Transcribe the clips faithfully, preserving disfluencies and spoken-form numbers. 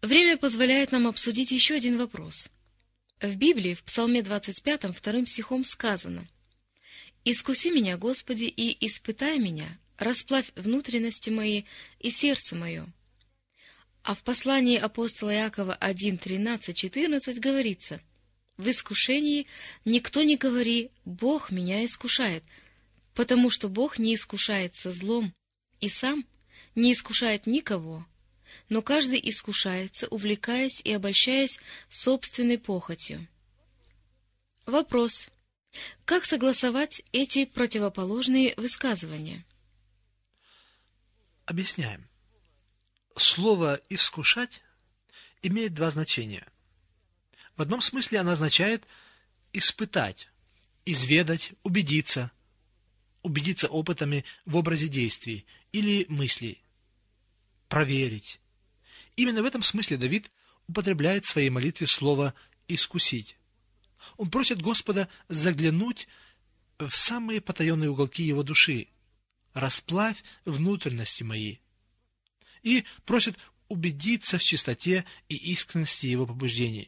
Время позволяет нам обсудить еще один вопрос. В Библии, в Псалме двадцать пятом, вторым стихом сказано: «Искуси меня, Господи, и испытай меня, расплавь внутренности мои и сердце мое». А в послании апостола Иакова один, тринадцать, четырнадцать говорится: «В искушении никто не говори: Бог меня искушает, потому что Бог не искушается злом, и сам не искушает никого, но каждый искушается, увлекаясь и обольщаясь собственной похотью». Вопрос: как согласовать эти противоположные высказывания? Объясняем. Слово «искушать» имеет два значения. В одном смысле оно означает испытать, изведать, убедиться, убедиться опытами в образе действий или мыслей, проверить. Именно в этом смысле Давид употребляет в своей молитве слово «искусить». Он просит Господа заглянуть в самые потаенные уголки его души, расплавь внутренности мои, и просит убедиться в чистоте и искренности его побуждений.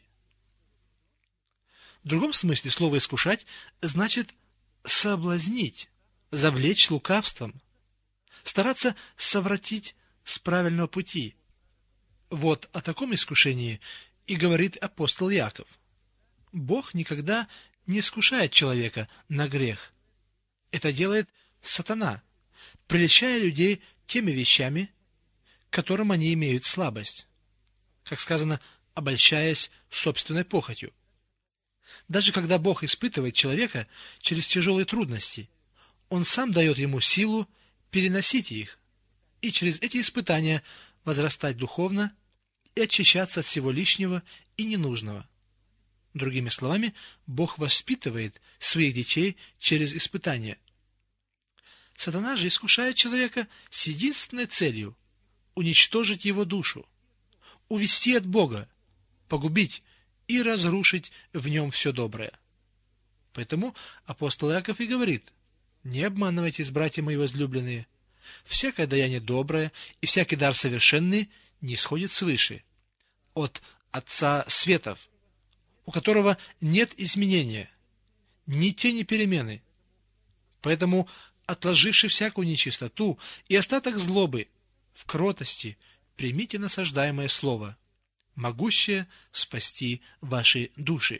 В другом смысле слово «искушать» значит соблазнить, завлечь лукавством, стараться совратить с правильного пути. Вот о таком искушении и говорит апостол Иаков. Бог никогда не искушает человека на грех. Это делает сатана, прельщая людей теми вещами, к которым они имеют слабость, как сказано, обольщаясь собственной похотью. Даже когда Бог испытывает человека через тяжелые трудности, Он сам дает ему силу переносить их и через эти испытания возрастать духовно и очищаться от всего лишнего и ненужного. Другими словами, Бог воспитывает своих детей через испытания. Сатана же искушает человека с единственной целью – уничтожить его душу, увести от Бога, погубить и разрушить в нем все доброе. Поэтому апостол Иаков и говорит: «Не обманывайтесь, братья мои возлюбленные, всякое даяние доброе и всякий дар совершенный не сходит свыше, от Отца светов, у которого нет изменения, ни тени перемены. Поэтому, отложивши всякую нечистоту и остаток злобы, в кротости примите насаждаемое слово, могущее спасти ваши души».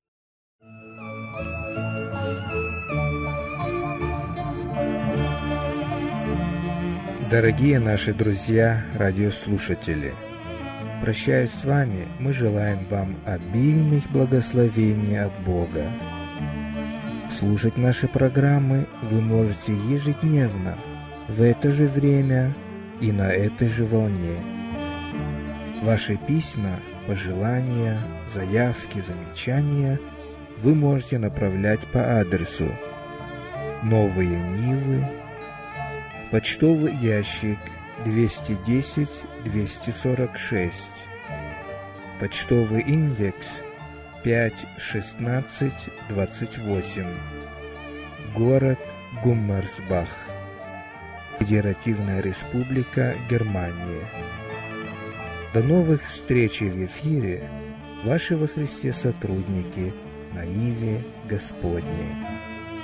Дорогие наши друзья, радиослушатели, прощаясь с вами, мы желаем вам обильных благословений от Бога. Слушать наши программы вы можете ежедневно, в это же время и на этой же волне. Ваши письма, пожелания, заявки, замечания вы можете направлять по адресу Новые Нивы, почтовый ящик двести десять двести сорок шесть, почтовый индекс пять шестнадцать двадцать восемь, город Гуммерсбах, Федеративная Республика Германия. До новых встреч в эфире, ваши во Христе сотрудники на Ниве Господней.